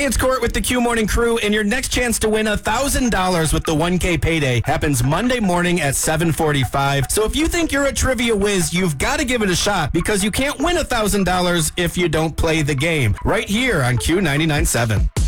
Hey, it's Court with the Q Morning Crew, and your next chance to win $1,000 with the 1K payday happens Monday morning at 7:45. So if you think you're a trivia whiz, you've got to give it a shot because you can't win $1,000 if you don't play the game. Right here on Q99.7.